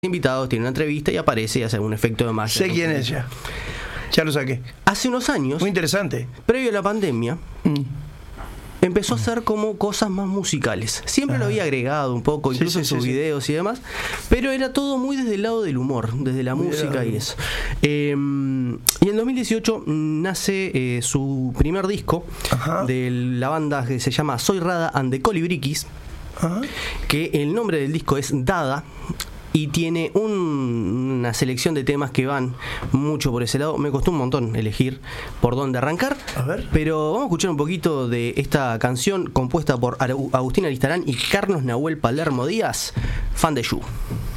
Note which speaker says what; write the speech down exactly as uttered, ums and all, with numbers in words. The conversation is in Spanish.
Speaker 1: invitados, tiene una entrevista y aparece y hace un efecto de magia.
Speaker 2: Sé quién es ella. Ya lo saqué.
Speaker 1: Hace unos años,
Speaker 2: muy interesante,
Speaker 1: previo a la pandemia,
Speaker 2: mm.
Speaker 1: empezó a hacer como cosas más musicales. Siempre ah. lo había agregado un poco, incluso sí, sí, en sus sí, videos sí. y demás, pero era todo muy desde el lado del humor, desde la música y eso. Eh, y en dos mil dieciocho nace eh, su primer disco Ajá. de la banda que se llama Soy Rada and the Colibriquis, Ajá. que el nombre del disco es Dada. Y tiene un, una selección de temas que van mucho por ese lado. Me costó un montón elegir por dónde arrancar.
Speaker 2: A ver.
Speaker 1: Pero vamos a escuchar un poquito de esta canción compuesta por Agustín Aristarán y Carlos Nahuel Palermo Díaz, Fan de You.